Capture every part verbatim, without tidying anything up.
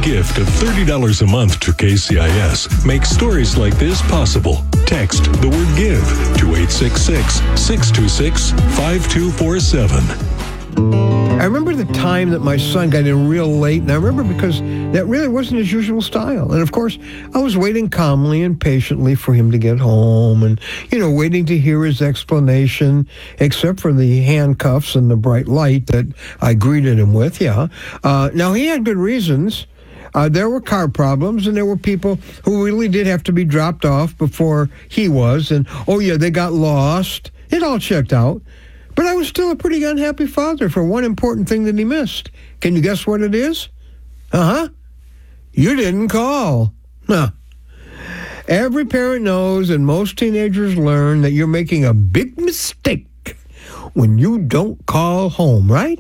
gift of thirty dollars a month to K C I S makes stories like this possible. Text the word GIVE to eight six six, six two six, five two four seven. I remember the time that my son got in real late, and I remember because that really wasn't his usual style. And of course, I was waiting calmly and patiently for him to get home and, you know, waiting to hear his explanation, except for the handcuffs and the bright light that I greeted him with, yeah. Uh, now, he had good reasons. Uh, there were car problems, and there were people who really did have to be dropped off before he was. And, oh, yeah, they got lost. It all checked out. But I was still a pretty unhappy father for one important thing that he missed. Can you guess what it is? Uh-huh. You didn't call. Huh. Every parent knows, and most teenagers learn, that you're making a big mistake when you don't call home, right?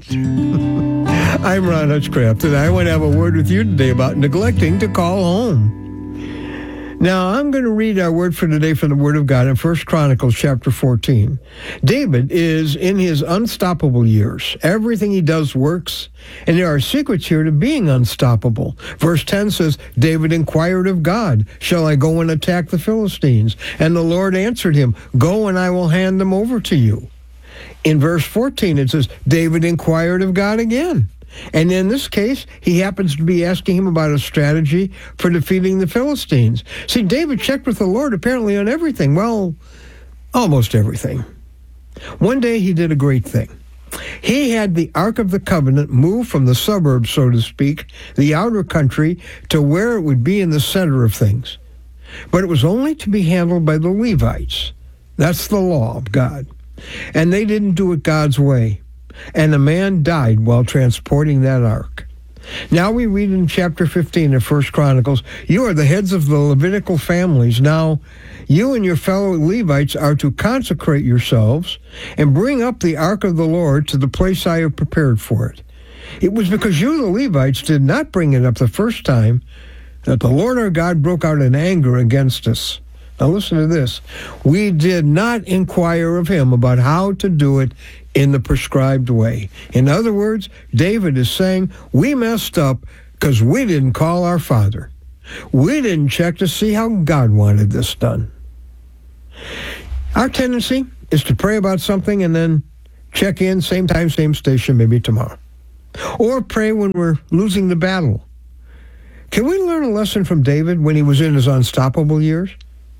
I'm Ron Hutchcraft, and I want to have a word with you today about neglecting to call home. Now, I'm going to read our word for today from the Word of God in First Chronicles chapter fourteen. David is in his unstoppable years. Everything he does works, and there are secrets here to being unstoppable. Verse ten says, David inquired of God, shall I go and attack the Philistines? And the Lord answered him, go and I will hand them over to you. In verse fourteen, it says, David inquired of God again. And in this case, he happens to be asking him about a strategy for defeating the Philistines. See, David checked with the Lord apparently on everything. Well, almost everything. One day he did a great thing. He had the Ark of the Covenant moved from the suburbs, so to speak, the outer country, to where it would be in the center of things. But it was only to be handled by the Levites. That's the law of God. And they didn't do it God's way. And a man died while transporting that ark. Now we read in chapter fifteen of First Chronicles, you are the heads of the Levitical families. Now, you and your fellow Levites are to consecrate yourselves and bring up the ark of the Lord to the place I have prepared for it. It was because you, the Levites, did not bring it up the first time that the Lord our God broke out in anger against us. Now listen to this. We did not inquire of him about how to do it in the prescribed way. In other words, David is saying, we messed up because we didn't call our father. We didn't check to see how God wanted this done. Our tendency is to pray about something and then check in, same time, same station, maybe tomorrow. Or pray when we're losing the battle. Can we learn a lesson from David when he was in his unstoppable years?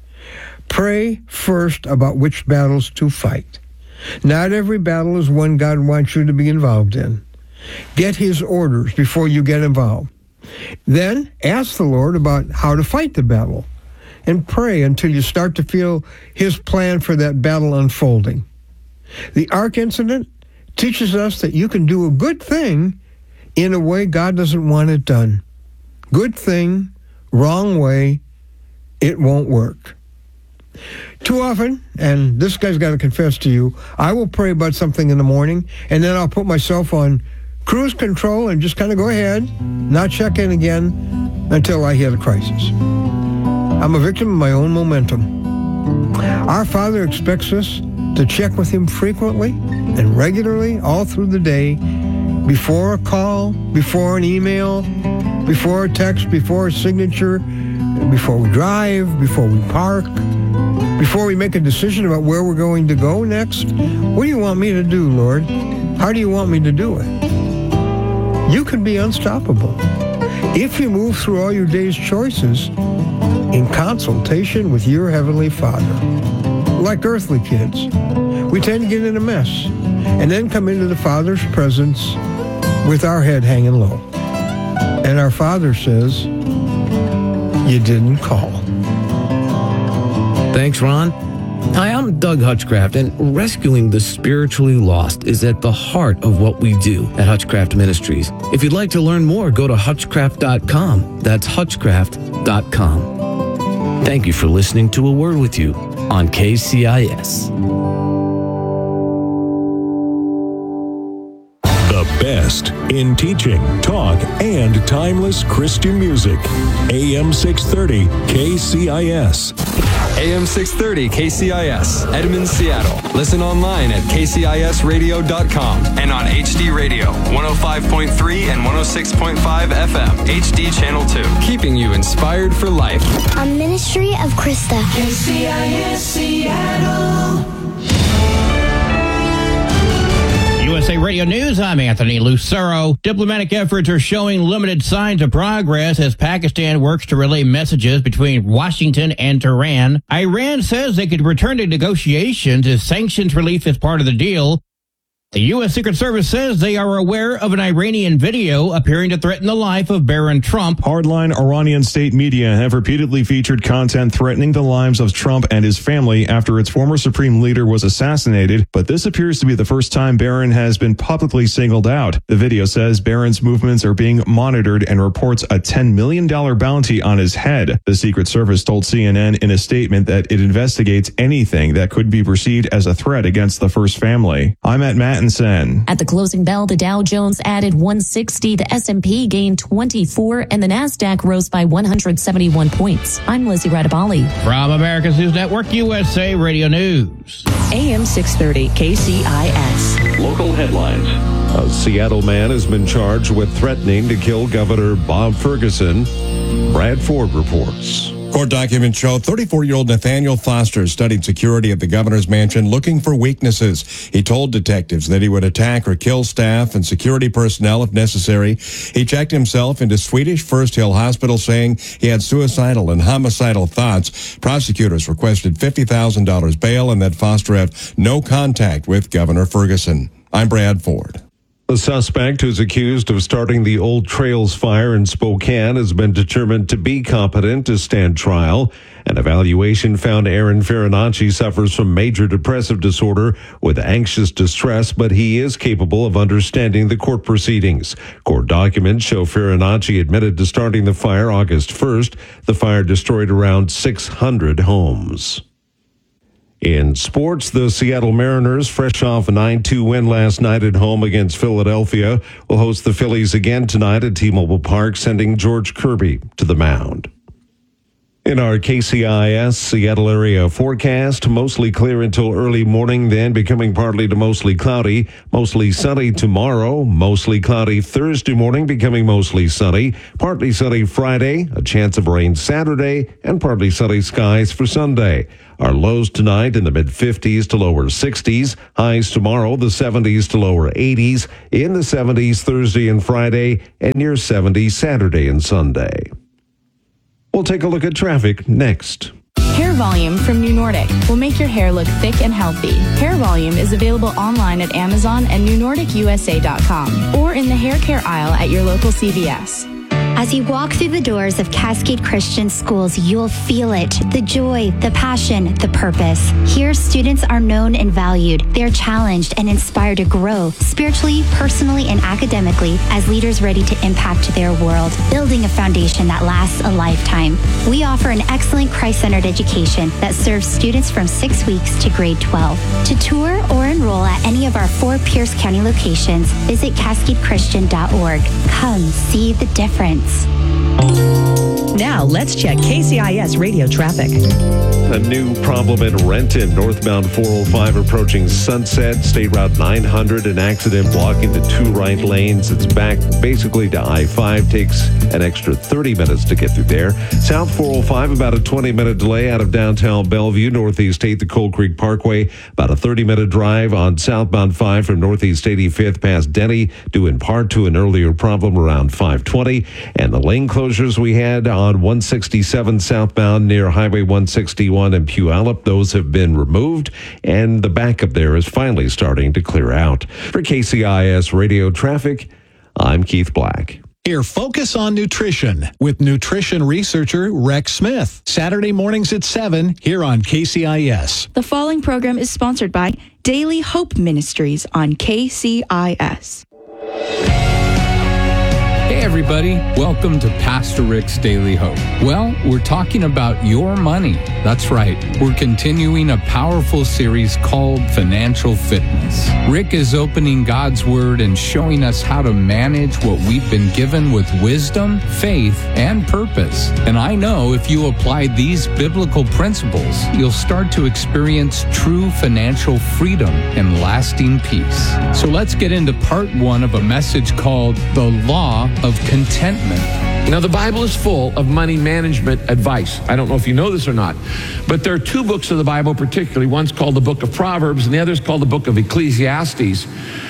Pray first about which battles to fight. Not every battle is one God wants you to be involved in. Get his orders before you get involved. Then ask the Lord about how to fight the battle, and pray until you start to feel his plan for that battle unfolding. The Ark incident teaches us that you can do a good thing in a way God doesn't want it done. Good thing, wrong way, it won't work. Too often, and this guy's got to confess to you, I will pray about something in the morning, and then I'll put myself on cruise control and just kind of go ahead, not check in again until I hit a crisis. I'm a victim of my own momentum. Our Father expects us to check with him frequently and regularly all through the day, before a call, before an email, before a text, before a signature, before we drive, before we park, before we make a decision about where we're going to go next. What do you want me to do, Lord? How do you want me to do it? You can be unstoppable if you move through all your day's choices in consultation with your Heavenly Father. Like earthly kids, we tend to get in a mess and then come into the Father's presence with our head hanging low. And our Father says, you didn't call. Thanks, Ron. Hi, I'm Doug Hutchcraft, and rescuing the spiritually lost is at the heart of what we do at Hutchcraft Ministries. If you'd like to learn more, go to hutchcraft dot com. That's hutchcraft dot com. Thank you for listening to A Word With You on K C I S. The best in teaching, talk, and timeless Christian music. A M six thirty K C I S. A M six thirty K C I S, Edmond, Seattle. Listen online at K C I S radio dot com and on H D Radio, one oh five point three and one oh six point five F M, H D Channel two. Keeping you inspired for life. A ministry of Krista. K C I S Seattle. U S A Radio News, I'm Anthony Lucero. Diplomatic efforts are showing limited signs of progress as Pakistan works to relay messages between Washington and Tehran. Iran says they could return to negotiations if sanctions relief is part of the deal. The U S. Secret Service says they are aware of an Iranian video appearing to threaten the life of Baron Trump. Hardline Iranian state media have repeatedly featured content threatening the lives of Trump and his family after its former supreme leader was assassinated, but this appears to be the first time Baron has been publicly singled out. The video says Baron's movements are being monitored and reports a ten million dollars bounty on his head. The Secret Service told C N N in a statement that it investigates anything that could be perceived as a threat against the first family. I'm at Matt At the closing bell, the Dow Jones added one sixty, the S and P gained twenty-four, and the NASDAQ rose by one hundred seventy-one points. I'm Lizzie Radabali. From America's News Network, U S A Radio News. A M six thirty, K C I S. Local headlines. A Seattle man has been charged with threatening to kill Governor Bob Ferguson. Brad Ford reports. Court documents show thirty-four-year-old Nathaniel Foster studied security at the governor's mansion looking for weaknesses. He told detectives that he would attack or kill staff and security personnel if necessary. He checked himself into Swedish First Hill Hospital saying he had suicidal and homicidal thoughts. Prosecutors requested fifty thousand dollars bail and that Foster have no contact with Governor Ferguson. I'm Brad Ford. The suspect, who's accused of starting the Old Trails fire in Spokane, has been determined to be competent to stand trial. An evaluation found Aaron Farinacci suffers from major depressive disorder with anxious distress, but he is capable of understanding the court proceedings. Court documents show Farinacci admitted to starting the fire August first. The fire destroyed around six hundred homes. In sports, the Seattle Mariners, fresh off a nine two win last night at home against Philadelphia, will host the Phillies again tonight at T-Mobile Park, sending George Kirby to the mound. In our K C I S Seattle area forecast, mostly clear until early morning, then becoming partly to mostly cloudy. Mostly sunny tomorrow, mostly cloudy Thursday morning, becoming mostly sunny. Partly sunny Friday, a chance of rain Saturday, and partly sunny skies for Sunday. Our lows tonight in the mid-fifties to lower sixties. Highs tomorrow, the seventies to lower eighties. In the seventies Thursday and Friday, and near seventy Saturday and Sunday. We'll take a look at traffic next. Hair Volume from New Nordic will make your hair look thick and healthy. Hair Volume is available online at Amazon and new nordic u s a dot com or in the hair care aisle at your local C V S. As you walk through the doors of Cascade Christian Schools, you'll feel it. The joy, the passion, the purpose. Here, students are known and valued. They're challenged and inspired to grow spiritually, personally, and academically as leaders ready to impact their world, building a foundation that lasts a lifetime. We offer an excellent Christ-centered education that serves students from six weeks to grade twelve. To tour or enroll at any of our four Pierce County locations, visit cascade christian dot org. Come see the difference. Now let's check K C I S radio traffic. A new problem at Renton, northbound four oh five approaching Sunset, State Route nine hundred, an accident blocking the two right lanes. It's back basically to I five, takes an extra thirty minutes to get through there. South four oh five, about a twenty minute delay out of downtown Bellevue, Northeast eighth to Cold Creek Parkway, about a thirty minute drive on southbound five from Northeast eighty-fifth past Denny, due in part to an earlier problem around five twenty. And the lane closures we had on one sixty-seven southbound near Highway one sixty-one in Puyallup, those have been removed, and the backup there is finally starting to clear out. For K C I S Radio Traffic, I'm Keith Black. Hear Focus on Nutrition with nutrition researcher Rex Smith. Saturday mornings at seven here on K C I S. The following program is sponsored by Daily Hope Ministries on K C I S. Hey everybody. Welcome to Pastor Rick's Daily Hope. Well, we're talking about your money. That's right. We're continuing a powerful series called Financial Fitness. Rick is opening God's Word and showing us how to manage what we've been given with wisdom, faith, and purpose. And I know if you apply these biblical principles, you'll start to experience true financial freedom and lasting peace. So let's get into part one of a message called The Law of Contentment. Now, the Bible is full of money management advice. I don't know if you know this or not, but there are two books of the Bible particularly. One's called the book of Proverbs, and the other is called the book of Ecclesiastes,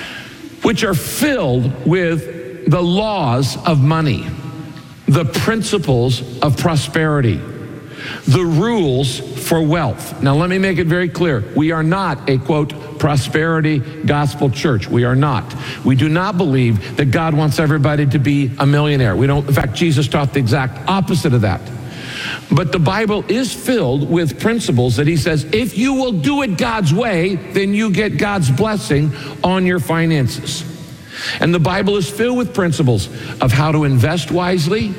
which are filled with the laws of money, the principles of prosperity, the rules for wealth. Now, let me make it very clear. We are not a, quote, prosperity gospel church. We are not. We do not believe that God wants everybody to be a millionaire. We don't. In fact, Jesus taught the exact opposite of that. But the Bible is filled with principles that he says, if you will do it God's way, then you get God's blessing on your finances. And the Bible is filled with principles of how to invest wisely,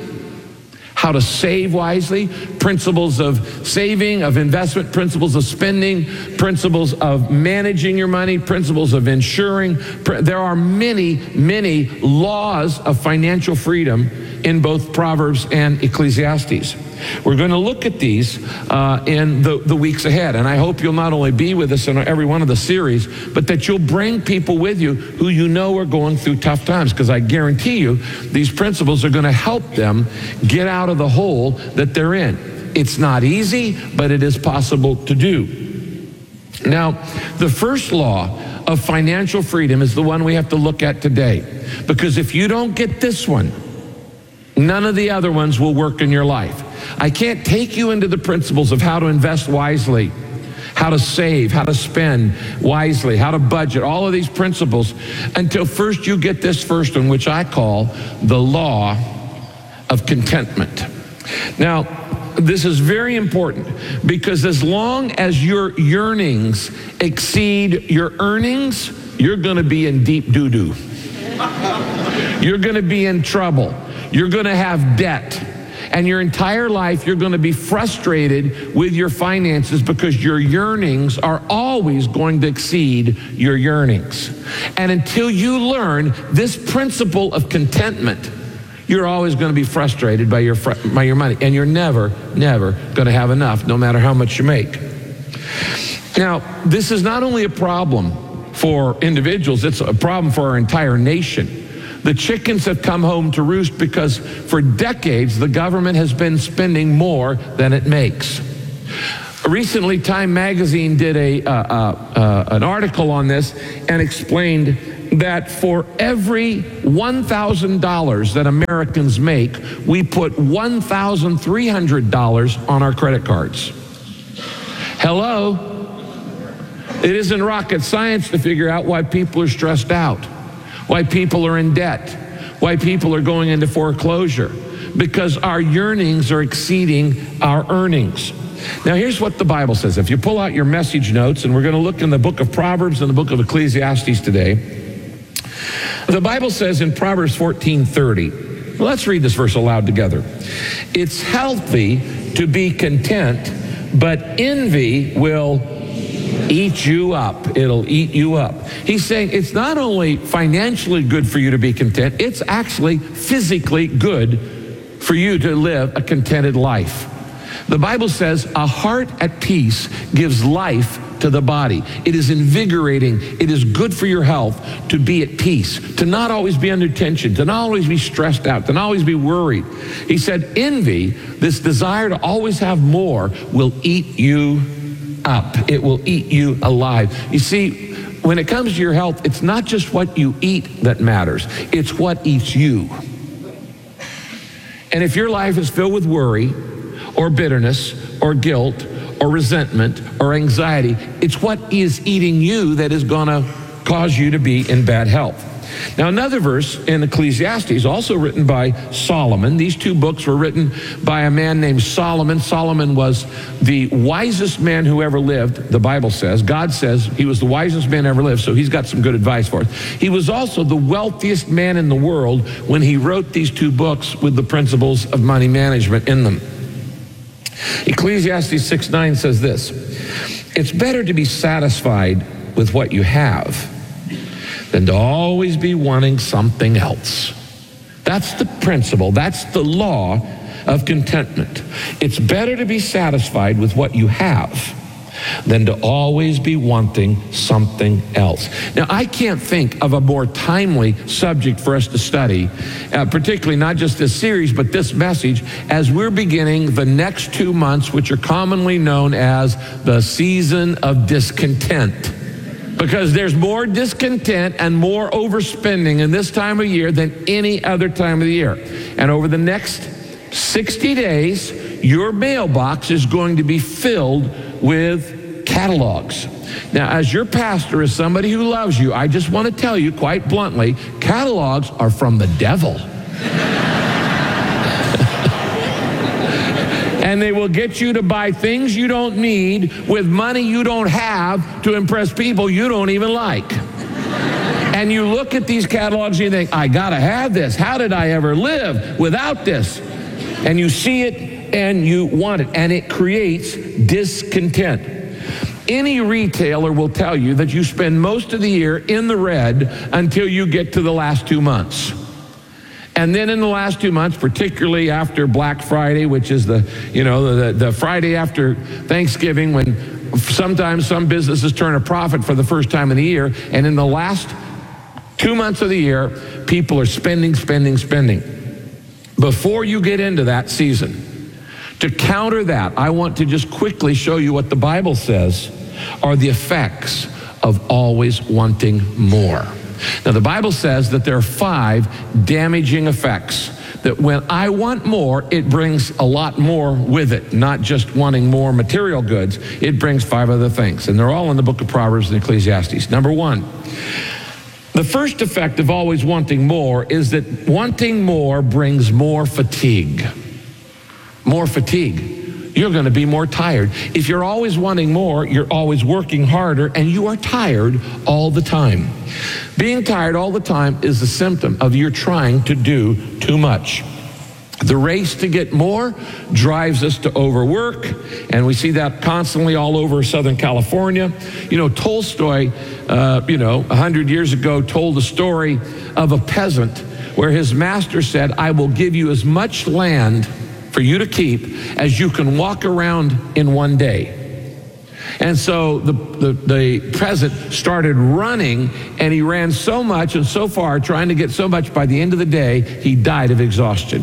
how to save wisely, principles of saving, of investment, principles of spending, principles of managing your money, principles of insuring. There are many, many laws of financial freedom in both Proverbs and Ecclesiastes. We're going to look at these uh, in the, the weeks ahead, and I hope you'll not only be with us in every one of the series, but that you'll bring people with you who you know are going through tough times, because I guarantee you these principles are going to help them get out of the hole that they're in. It's not easy, but it is possible to do. Now, the first law of financial freedom is the one we have to look at today, because if you don't get this one, none of the other ones will work in your life. I can't take you into the principles of how to invest wisely, how to save, how to spend wisely, how to budget, all of these principles, until first you get this first one, which I call the law of contentment. Now, this is very important, because as long as your yearnings exceed your earnings, you're going to be in deep doo-doo. You're going to be in trouble. You're going to have debt. And your entire life, you're going to be frustrated with your finances because your yearnings are always going to exceed your yearnings. And until you learn this principle of contentment, you're always going to be frustrated by your, by your money. And you're never, never going to have enough, no matter how much you make. Now, this is not only a problem for individuals, it's a problem for our entire nation. The chickens have come home to roost because for decades the government has been spending more than it makes. Recently, Time Magazine did a uh, uh, uh, an article on this and explained that for every one thousand dollars that Americans make, we put one thousand three hundred dollars on our credit cards. Hello? It isn't rocket science to figure out why people are stressed out, why people are in debt, why people are going into foreclosure, because our yearnings are exceeding our earnings. Now, here's what the Bible says. If you pull out your message notes, and we're going to look in the book of Proverbs and the book of Ecclesiastes today, the Bible says in Proverbs fourteen thirty, well, let's read this verse aloud together. It's healthy to be content, but envy will eat you up. It'll eat you up. He's saying it's not only financially good for you to be content, it's actually physically good for you to live a contented life. The Bible says a heart at peace gives life to the body. It is invigorating. It is good for your health to be at peace, to not always be under tension, to not always be stressed out, to not always be worried. He said envy, this desire to always have more, will eat you up. It will eat you alive. You see, when it comes to your health, it's not just what you eat that matters. It's what eats you. And if your life is filled with worry or bitterness or guilt or resentment or anxiety, it's what is eating you that is going to cause you to be in bad health. Now, another verse in Ecclesiastes, also written by Solomon. These two books were written by a man named Solomon. Solomon was the wisest man who ever lived, the Bible says. God says he was the wisest man ever lived, so he's got some good advice for us. He was also the wealthiest man in the world when he wrote these two books with the principles of money management in them. Ecclesiastes six nine says this: it's better to be satisfied with what you have than to always be wanting something else. That's the principle. That's the law of contentment. It's better to be satisfied with what you have than to always be wanting something else. Now, I can't think of a more timely subject for us to study, uh, particularly not just this series, but this message, as we're beginning the next two months, which are commonly known as the season of discontent. Because there's more discontent and more overspending in this time of year than any other time of the year. And over the next sixty days, your mailbox is going to be filled with catalogs. Now, as your pastor, as somebody who loves you, I just want to tell you quite bluntly, catalogs are from the devil. And they will get you to buy things you don't need with money you don't have to impress people you don't even like. And you look at these catalogs and you think, I gotta have this. How did I ever live without this? And you see it and you want it, and it creates discontent. Any retailer will tell you that you spend most of the year in the red until you get to the last two months. And then in the last two months, particularly after Black Friday, which is the, you know, the, the Friday after Thanksgiving, when sometimes some businesses turn a profit for the first time in the year, and in the last two months of the year, people are spending, spending, spending. Before you get into that season, to counter that, I want to just quickly show you what the Bible says are the effects of always wanting more. Now, the Bible says that there are five damaging effects, that when I want more, it brings a lot more with it, not just wanting more material goods. It brings five other things, and they're all in the book of Proverbs and Ecclesiastes. Number one, the first effect of always wanting more is that wanting more brings more fatigue. More fatigue. You're going to be more tired. If you're always wanting more, you're always working harder, and you are tired all the time. Being tired all the time is a symptom of you're trying to do too much. The race to get more drives us to overwork, and we see that constantly all over Southern California. You know, Tolstoy, uh, you know, a hundred years ago told the story of a peasant where his master said, I will give you as much land for you to keep as you can walk around in one day. And so the, the, the peasant started running, and he ran so much and so far, trying to get so much, by the end of the day, he died of exhaustion.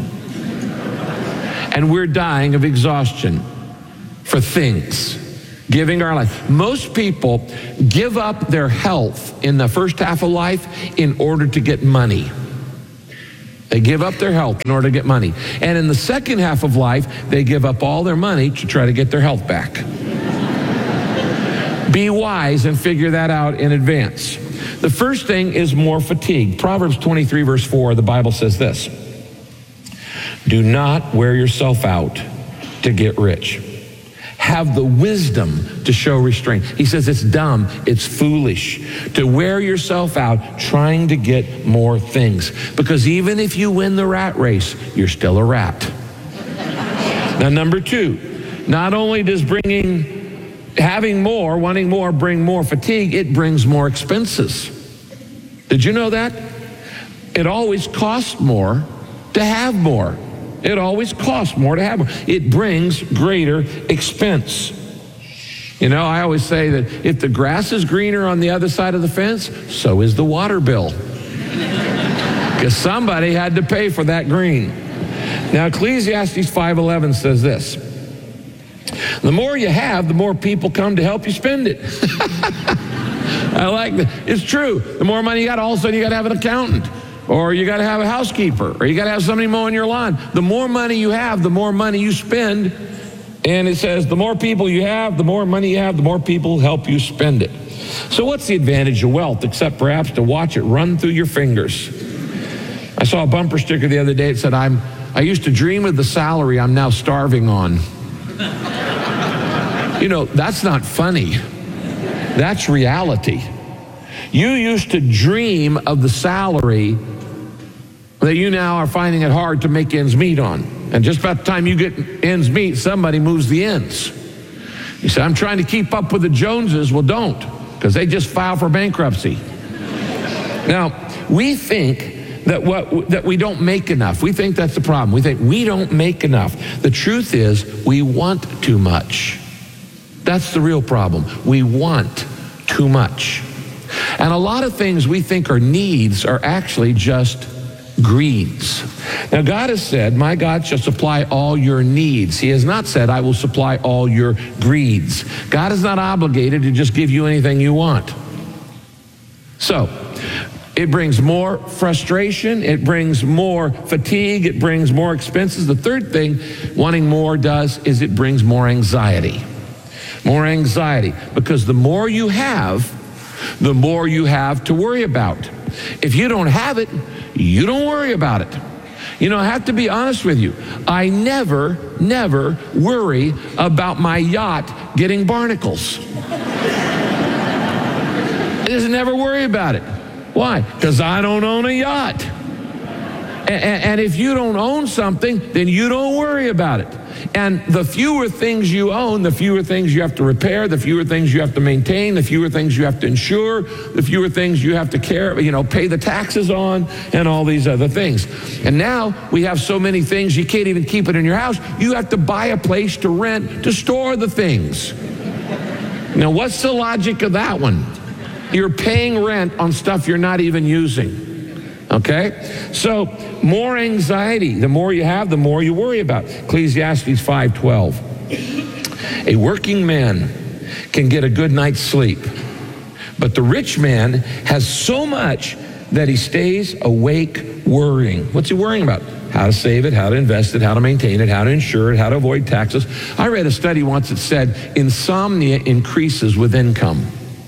And we're dying of exhaustion for things, giving our life. Most people give up their health in the first half of life in order to get money. They give up their health in order to get money. And in the second half of life, they give up all their money to try to get their health back. Be wise and figure that out in advance. The first thing is more fatigue. Proverbs twenty-three, verse four, the Bible says this: do not wear yourself out to get rich. Have the wisdom to show restraint. He says it's dumb, it's foolish to wear yourself out trying to get more things. Because even if you win the rat race, you're still a rat. Now, number two, not only does bringing, having more, wanting more, bring more fatigue, it brings more expenses. Did you know that? It always costs more to have more. It always costs more to have more. It brings greater expense. You know, I always say that if the grass is greener on the other side of the fence, so is the water bill. Because somebody had to pay for that green. Now, Ecclesiastes five eleven says this: the more you have, the more people come to help you spend it. I like that. It's true. The more money you got, all of a sudden you got to have an accountant. Or you got to have a housekeeper, or you got to have somebody mowing your lawn. The more money you have, the more money you spend. And it says the more people you have, the more money you have, the more people help you spend it. So what's the advantage of wealth except perhaps to watch it run through your fingers? I saw a bumper sticker the other day that said, I'm, I used to dream of the salary I'm now starving on. You know, that's not funny. That's reality. You used to dream of the salary that you now are finding it hard to make ends meet on. And just about the time you get ends meet, somebody moves the ends. You say, I'm trying to keep up with the Joneses. Well, don't, because they just filed for bankruptcy. Now, we think that what that we don't make enough. We think that's the problem. We think we don't make enough. The truth is, we want too much. That's the real problem. We want too much. And a lot of things we think are needs are actually just greeds. Now, God has said, my God shall supply all your needs. He has not said, I will supply all your greeds. God is not obligated to just give you anything you want. So, it brings more frustration, it brings more fatigue, it brings more expenses. The third thing wanting more does is it brings more anxiety. More anxiety, because the more you have, the more you have to worry about. If you don't have it, you don't worry about it. You know, I have to be honest with you. I never, never worry about my yacht getting barnacles. I just never worry about it. Why? Because I don't own a yacht. And, and if you don't own something, then you don't worry about it. And the fewer things you own, the fewer things you have to repair, the fewer things you have to maintain, the fewer things you have to insure, the fewer things you have to care, you know, pay the taxes on, and all these other things. And now we have so many things, you can't even keep it in your house. You have to buy a place to rent to store the things. Now, what's the logic of that one? You're paying rent on stuff you're not even using. Okay? So, more anxiety. The more you have, the more you worry about. Ecclesiastes five twelve. A working man can get a good night's sleep, but the rich man has so much that he stays awake worrying. What's he worrying about? How to save it, how to invest it, how to maintain it, how to insure it, how to avoid taxes. I read a study once that said insomnia increases with income.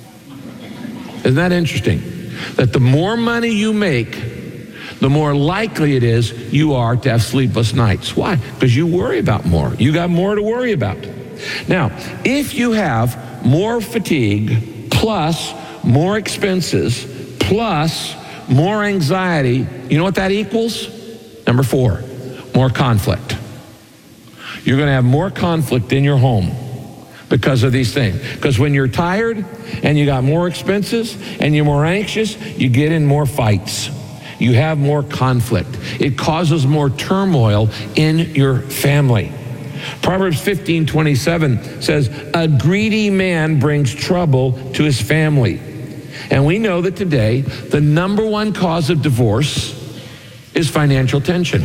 Isn't that interesting? That the more money you make, the more likely it is you are to have sleepless nights. Why? Because you worry about more. You got more to worry about. Now, if you have more fatigue, plus more expenses, plus more anxiety, you know what that equals? Number four, more conflict. You're going to have more conflict in your home because of these things. Because when you're tired and you got more expenses and you're more anxious, you get in more fights. You have more conflict. It causes more turmoil in your family. Proverbs fifteen twenty-seven says, a greedy man brings trouble to his family. And we know that today, the number one cause of divorce is financial tension.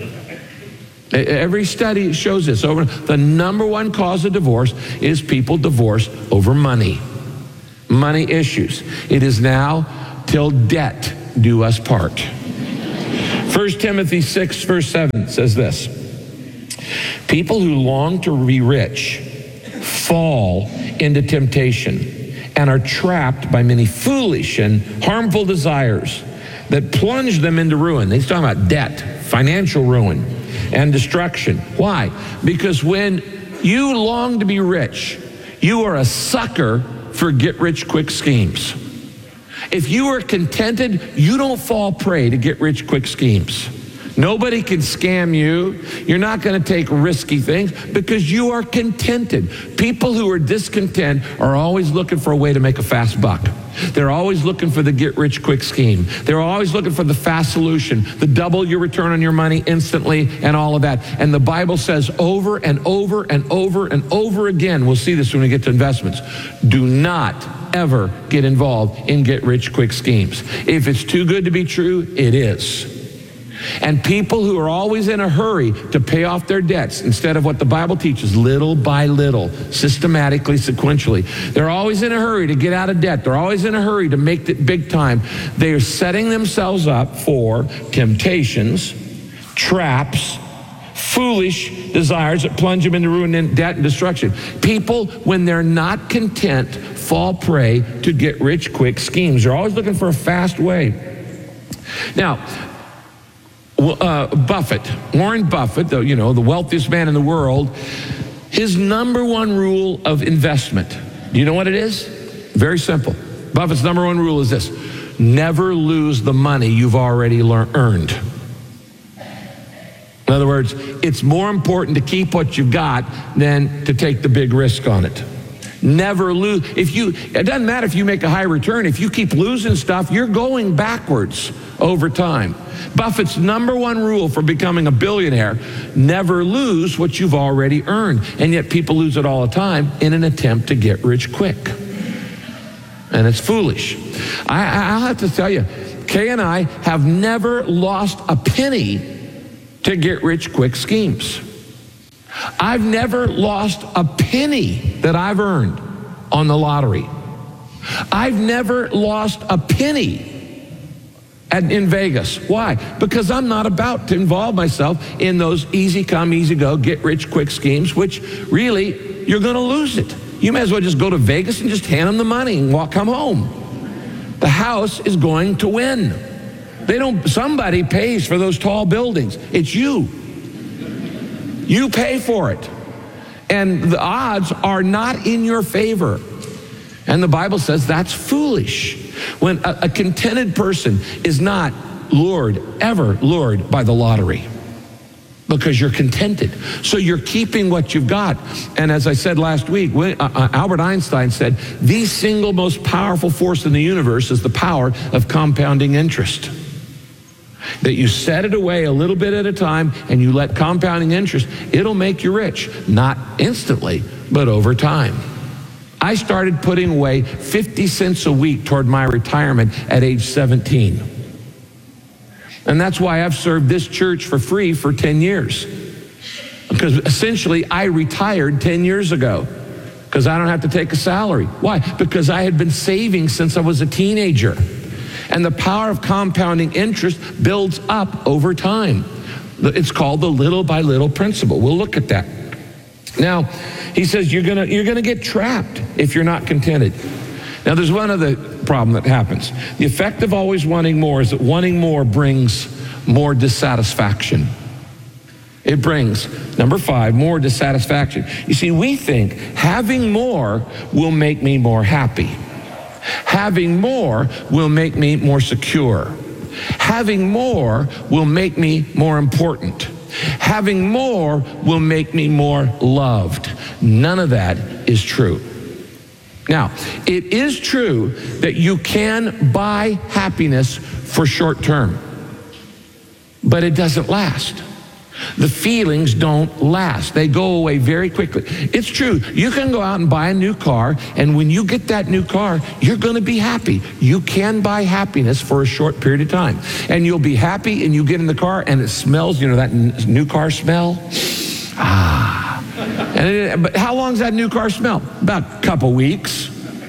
Every study shows this. Over the number one cause of divorce is people divorce over money. Money issues. It is now till debt do us part. First Timothy six verse seven says this. People who long to be rich fall into temptation and are trapped by many foolish and harmful desires that plunge them into ruin. He's talking about debt, financial ruin, and destruction. Why? Because when you long to be rich, you are a sucker for get-rich-quick schemes. If you are contented, you don't fall prey to get-rich-quick schemes. Nobody can scam you. You're not going to take risky things because you are contented. People who are discontent are always looking for a way to make a fast buck. They're always looking for the get-rich-quick scheme. They're always looking for the fast solution, the double your return on your money instantly and all of that. And the Bible says over and over and over and over again, we'll see this when we get to investments, do not ever get involved in get-rich-quick schemes. If it's too good to be true, it is. And people who are always in a hurry to pay off their debts instead of what the Bible teaches, little by little, systematically, sequentially. They're always in a hurry to get out of debt. They're always in a hurry to make it big time. They are setting themselves up for temptations, traps, foolish desires that plunge them into ruin and debt and destruction. People, when they're not content, fall prey to get-rich-quick schemes. They're always looking for a fast way. Now, uh, Buffett, Warren Buffett, the, you know, the wealthiest man in the world, his number one rule of investment, do you know what it is? Very simple. Buffett's number one rule is this: never lose the money you've already lear- earned. In other words, it's more important to keep what you've got than to take the big risk on it. Never lose. If you, it doesn't matter if you make a high return. If you keep losing stuff, you're going backwards over time. Buffett's number one rule for becoming a billionaire: never lose what you've already earned. And yet people lose it all the time in an attempt to get rich quick. And it's foolish. I, I'll have to tell you, Kay and I have never lost a penny to get rich quick schemes. I've never lost a penny that I've earned on the lottery. I've never lost a penny at, in Vegas. Why? Because I'm not about to involve myself in those easy come, easy go, get rich quick schemes, which really, you're going to lose it. You may as well just go to Vegas and just hand them the money and walk, come home. The house is going to win. They don't, somebody pays for those tall buildings. It's you. You pay for it. And the odds are not in your favor. And the Bible says that's foolish. When a, a contented person is not lured, ever lured by the lottery, because you're contented. So you're keeping what you've got. And as I said last week, when, uh, Albert Einstein said, the single most powerful force in the universe is the power of compounding interest. That you set it away a little bit at a time and you let compounding interest, it'll make you rich. Not instantly, but over time. I started putting away fifty cents a week toward my retirement at age seventeen. And that's why I've served this church for free for ten years. Because essentially I retired ten years ago because I don't have to take a salary. Why? Because I had been saving since I was a teenager. And the power of compounding interest builds up over time. It's called the little by little principle. We'll look at that. Now, he says you're gonna you're gonna get trapped if you're not contented. Now, there's one other problem that happens. The effect of always wanting more is that wanting more brings more dissatisfaction. It brings, number five, more dissatisfaction. You see, we think having more will make me more happy. Having more will make me more secure. Having more will make me more important. Having more will make me more loved. None of that is true. Now, it is true that you can buy happiness for short term, but it doesn't last. The feelings don't last. They go away very quickly. It's true. You can go out and buy a new car, and when you get that new car, you're going to be happy. You can buy happiness for a short period of time. And you'll be happy, and you get in the car, and it smells, you know, that n- new car smell? Ah. And it, but how long does that new car smell? About a couple weeks.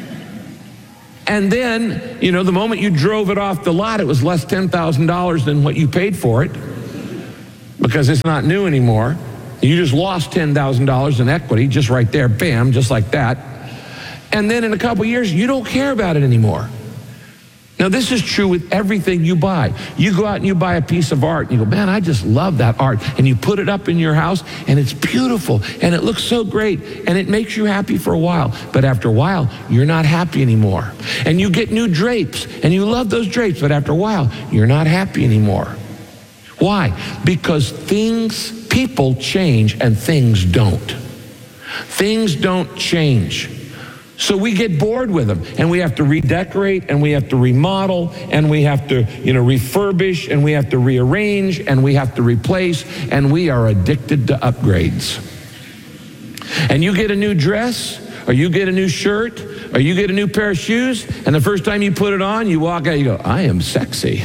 And then, you know, the moment you drove it off the lot, it was less ten thousand dollars than what you paid for it. Because it's not new anymore. You just lost ten thousand dollars in equity, just right there, bam, just like that. And then in a couple years, you don't care about it anymore. Now, this is true with everything you buy. You go out and you buy a piece of art, and you go, man, I just love that art. And you put it up in your house, and it's beautiful, and it looks so great, and it makes you happy for a while. But after a while, you're not happy anymore. And you get new drapes, and you love those drapes, but after a while, you're not happy anymore. Why? Because things, people change and things don't. Things don't change. So we get bored with them, and we have to redecorate, and we have to remodel, and we have to, you know, refurbish, and we have to rearrange, and we have to replace, and we are addicted to upgrades. And you get a new dress, or you get a new shirt, or you get a new pair of shoes, and the first time you put it on, you walk out, you go, I am sexy.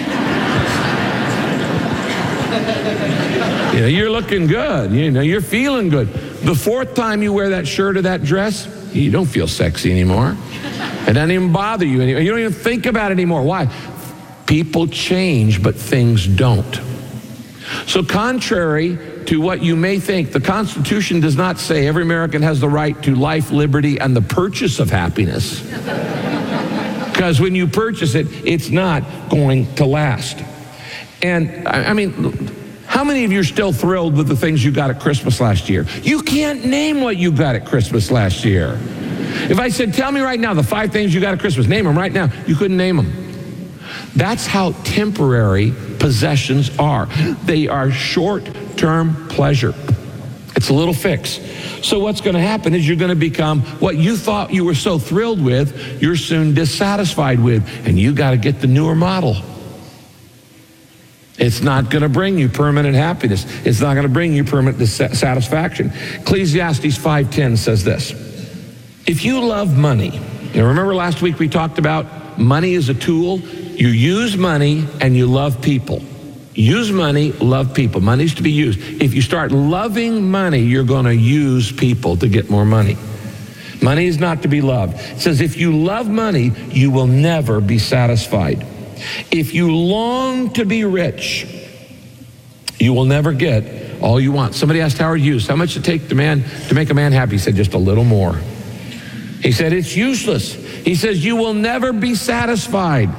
You know, you're looking good. You know, you're feeling good. The fourth time you wear that shirt or that dress, you don't feel sexy anymore. It doesn't even bother you anymore. You don't even think about it anymore. Why? People change, but things don't. So contrary to what you may think. The Constitution does not say every American has the right to life, liberty, and the purchase of happiness. Because when you purchase it, it's not going to last. And, I mean, how many of you are still thrilled with the things you got at Christmas last year? You can't name what you got at Christmas last year. If I said, tell me right now the five things you got at Christmas, name them right now, you couldn't name them. That's how temporary possessions are. They are short-term pleasure. It's a little fix. So what's going to happen is you're going to become what you thought you were so thrilled with, you're soon dissatisfied with, and you got to get the newer model. It's not going to bring you permanent happiness. It's not going to bring you permanent satisfaction. Ecclesiastes five ten says this. If you love money, you know, remember last week we talked about money is a tool. You use money and you love people. Use money, love people. Money's to be used. If you start loving money, you're going to use people to get more money. Money is not to be loved. It says if you love money, you will never be satisfied. If you long to be rich, you will never get all you want. Somebody asked Howard Hughes, how much does it take to, man, to make a man happy? He said, just a little more. He said, it's useless. He says, you will never be satisfied.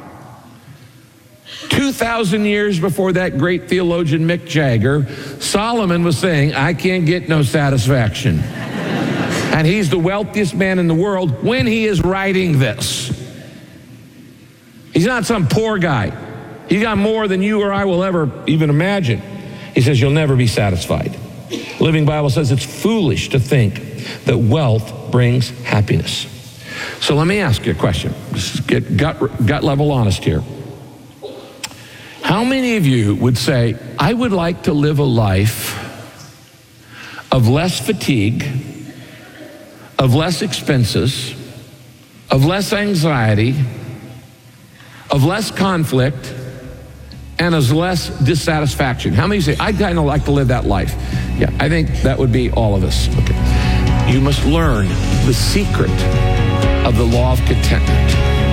two thousand years before that great theologian Mick Jagger, Solomon was saying, I can't get no satisfaction. And he's the wealthiest man in the world when he is writing this. He's not some poor guy. He's got more than you or I will ever even imagine. He says, you'll never be satisfied. Living Bible says it's foolish to think that wealth brings happiness. So let me ask you a question. Just get gut, gut level honest here. How many of you would say, I would like to live a life of less fatigue, of less expenses, of less anxiety, of less conflict, and of less dissatisfaction? How many say, I'd kind of like to live that life? Yeah, I think that would be all of us. Okay. You must learn the secret of the law of contentment.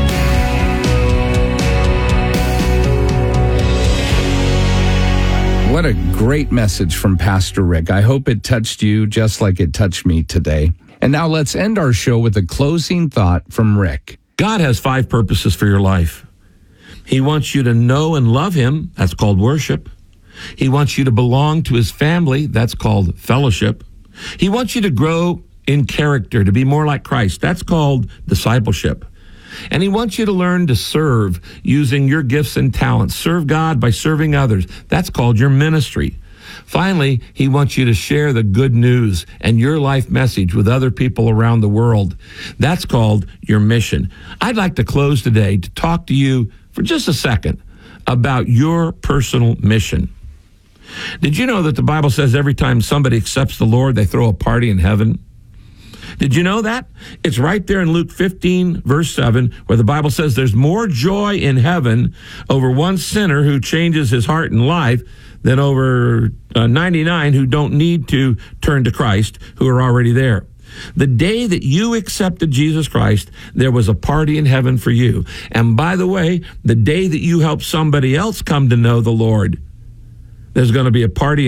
What a great message from Pastor Rick. I hope it touched you just like it touched me today. And now let's end our show with a closing thought from Rick. God has five purposes for your life. He wants you to know and love him. That's called worship. He wants you to belong to his family. That's called fellowship. He wants you to grow in character, to be more like Christ. That's called discipleship. And he wants you to learn to serve using your gifts and talents. Serve God by serving others. That's called your ministry. Finally, he wants you to share the good news and your life message with other people around the world. That's called your mission. I'd like to close today to talk to you for just a second about your personal mission. Did you know that the Bible says every time somebody accepts the Lord, they throw a party in heaven? Did you know that? It's right there in Luke fifteen, verse seven, where the Bible says there's more joy in heaven over one sinner who changes his heart and life than over uh, ninety-nine who don't need to turn to Christ, who are already there. The day that you accepted Jesus Christ, there was a party in heaven for you. And by the way, the day that you help somebody else come to know the Lord, there's going to be a party